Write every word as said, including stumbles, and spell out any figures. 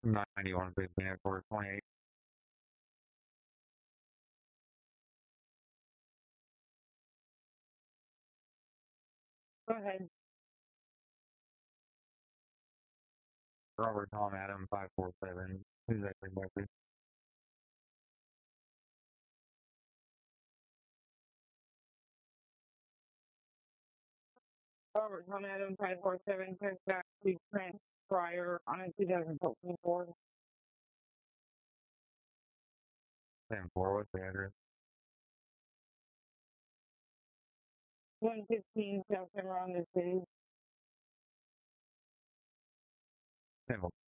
ninety-one Big Man for twenty-eight. Go ahead. Robert Tom Adam five four seven. Who's actually message? Robert Tom Adam five four seven text back to Trent Fryer on a two thousand fourteen Ford. ten four, what's the address? one fifteen South Cimarron, the city. ten